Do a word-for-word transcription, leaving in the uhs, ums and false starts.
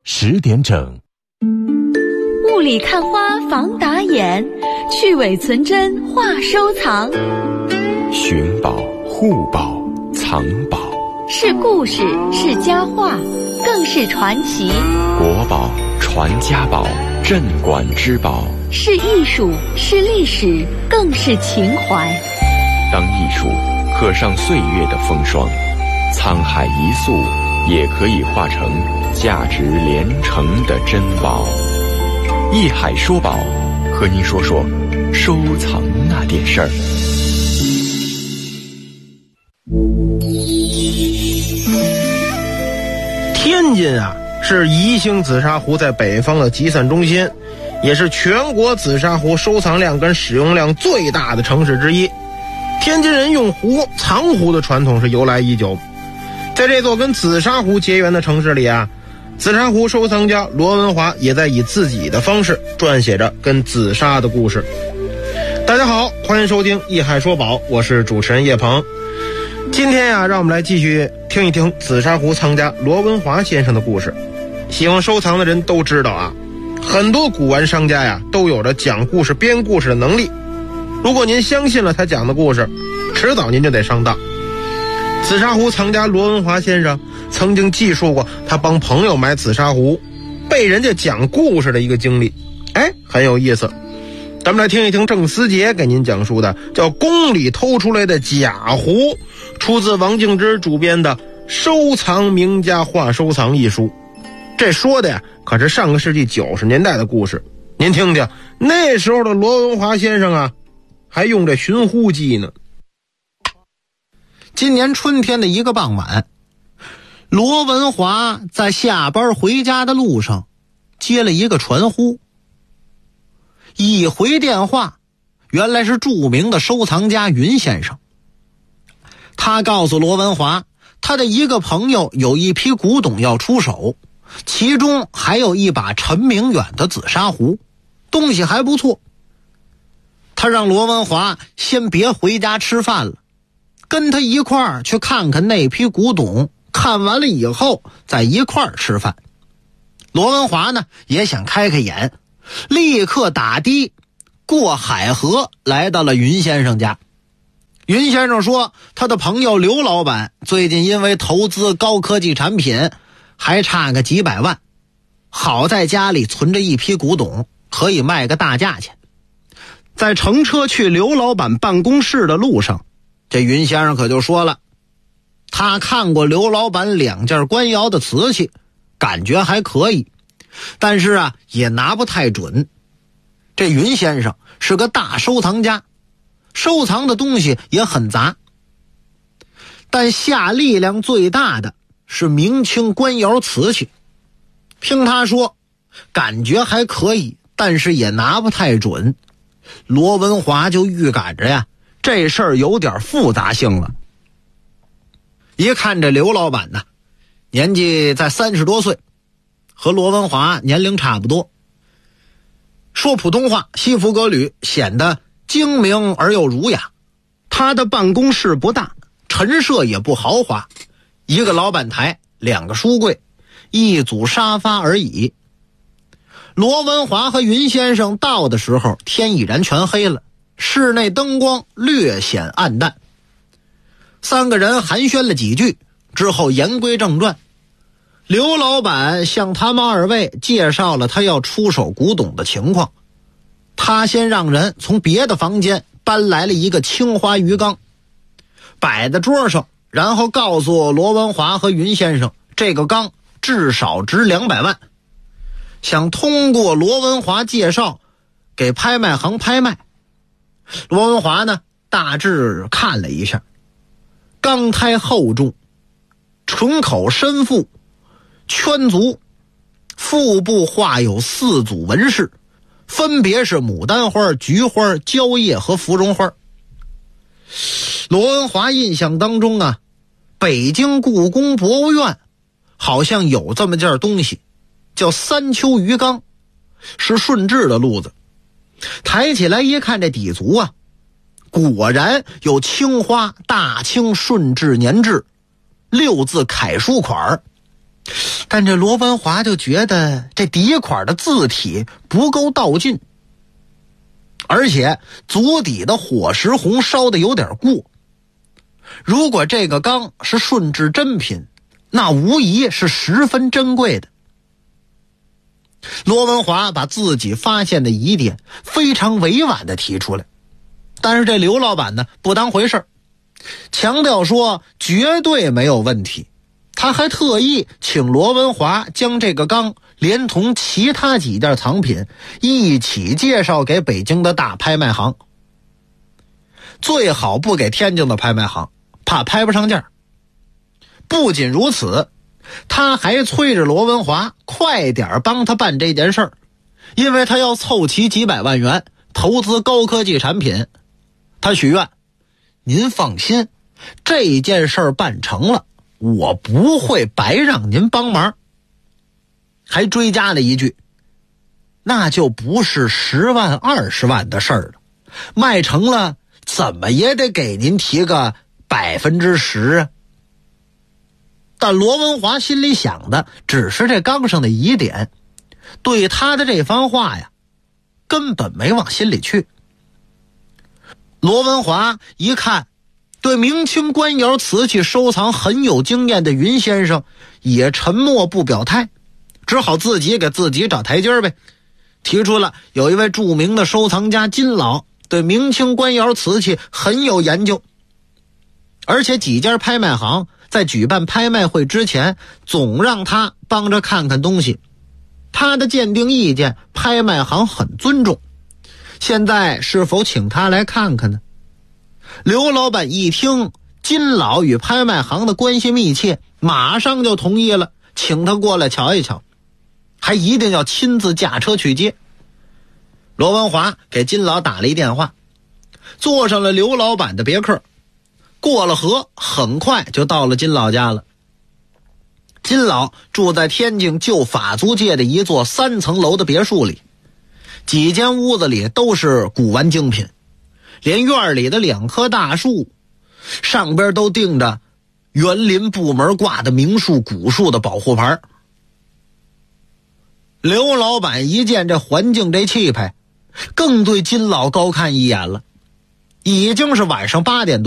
十点整。 雾里看花防打眼，去伪存真话收藏。 寻宝、护宝、藏宝， 是故事，是佳话，更是传奇。 国宝、传家宝、镇馆之宝， 是艺术，是历史，更是情怀。 当艺术刻上岁月的风霜，沧海一粟也可以化成价值连城的珍宝。艺海说宝，和您说说收藏那点事儿。 天津啊，是宜兴紫砂壶在北方的集散中心，也是全国紫砂壶收藏量跟使用量最大的城市之一。天津人用壶藏壶的传统是由来已久。在这座跟紫砂壶结缘的城市里啊，紫砂壶收藏家罗文华也在以自己的方式撰写着跟紫砂的故事。大家好，欢迎收听艺海说宝，我是主持人叶鹏。今天呀、啊，让我们来继续听一听紫砂壶藏家罗文华先生的故事。喜欢收藏的人都知道啊，很多古玩商家呀都有着讲故事编故事的能力。如果您相信了他讲的故事，迟早您就得上当。紫砂壶藏家罗文华先生曾经记述过他帮朋友买紫砂壶被人家讲故事的一个经历，哎，很有意思。咱们来听一听郑思杰给您讲述的叫宫里偷出来的假壶，出自王静之主编的《收藏名家话收藏》一书。这说的呀可是上个世纪九十年代的故事，您听听，那时候的罗文华先生啊还用这寻呼机呢。 今年春天的一个傍晚，罗文华在下班回家的路上接了一个传呼。一回电话，原来是著名的收藏家云先生。他告诉罗文华，他的一个朋友有一批古董要出手，其中还有一把陈明远的紫砂壶，东西还不错。他让罗文华先别回家吃饭了，跟他一块儿去看看那批古董，看完了以后再一块儿吃饭。罗文华呢也想开开眼，立刻打的过海河来到了云先生家。云先生说，他的朋友刘老板最近因为投资高科技产品还差个几百万，好在家里存着一批古董，可以卖个大价钱。在乘车去刘老板办公室的路上，这云先生可就说了，他看过刘老板两件官窑的瓷器，感觉还可以，但是啊也拿不太准。这云先生是个大收藏家，收藏的东西也很杂，但下力量最大的是明清官窑瓷器。听他说感觉还可以，但是也拿不太准。罗文华就预感着呀，这事儿有点复杂性了。一看这刘老板呢，年纪在三十多岁，和罗文华年龄差不多，说普通话西服革履，显得精明而又儒雅。他的办公室不大，陈设也不豪华，一个老板台，两个书柜，一组沙发而已。罗文华和云先生到的时候，天已然全黑了，室内灯光略显暗淡。三个人寒暄了几句之后，言归正传。刘老板向他们二位介绍了他要出手古董的情况。他先让人从别的房间搬来了一个青花鱼缸，摆在桌上，然后告诉罗文华和云先生，这个缸至少值两百万，想通过罗文华介绍给拍卖行拍卖。罗文华呢大致看了一下，缸胎厚重，唇口深腹，圈足，腹部画有四组纹饰，分别是牡丹花、菊花、蕉叶和芙蓉花。罗文华印象当中啊，北京故宫博物院好像有这么件东西，叫三秋鱼缸，是顺治的路子。抬起来一看，这底足啊，果然有青花大清顺治年制六字楷书款。 但这罗文华就觉得这底款的字体不够道劲，而且足底的火石红烧的有点过。如果这个缸是顺治真品，那无疑是十分珍贵的。罗文华把自己发现的疑点非常委婉地提出来，但是这刘老板呢不当回事，强调说绝对没有问题。他还特意请罗文华将这个缸连同其他几件藏品一起介绍给北京的大拍卖行，最好不给天津的拍卖行，怕拍不上价。不仅如此，他还催着罗文华快点帮他办这件事儿，因为他要凑齐几百万元投资高科技产品。他许愿，您放心，这件事儿办成了，我不会白让您帮忙。还追加了一句，那就不是十万二十万的事儿了，卖成了怎么也得给您提个百分之十啊。但罗文华心里想的只是这缸上的疑点，对他的这番话呀根本没往心里去。罗文华一看对明清官窑瓷器收藏很有经验的云先生也沉默不表态，只好自己给自己找台阶呗。提出了有一位著名的收藏家金老对明清官窑瓷器很有研究，而且几家拍卖行在举办拍卖会之前总让他帮着看看东西，他的鉴定意见拍卖行很尊重，现在是否请他来看看呢？刘老板一听金老与拍卖行的关系密切，马上就同意了，请他过来瞧一瞧，还一定要亲自驾车去接。罗文华给金老打了一电话，坐上了刘老板的别克，过了河，很快就到了金老家了。金老住在天津旧法租界的一座三层楼的别墅里，几间屋子里都是古玩精品，连院里的两棵大树上边都钉着园林部门挂的名树古树的保护牌。刘老板一见这环境这气派，更对金老高看一眼了。已经是晚上八点多